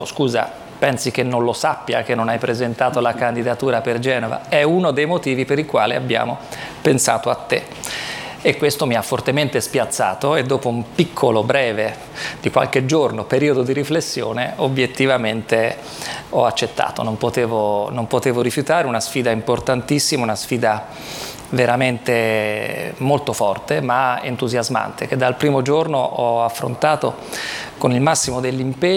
Scusa, pensi che non lo sappia che non hai presentato la candidatura per Genova? È uno dei motivi per i quali abbiamo pensato a te. E questo mi ha fortemente spiazzato e dopo un piccolo, breve, di qualche giorno, periodo di riflessione, obiettivamente ho accettato. Non potevo rifiutare, una sfida importantissima, una sfida veramente molto forte ma entusiasmante, che dal primo giorno ho affrontato con il massimo dell'impegno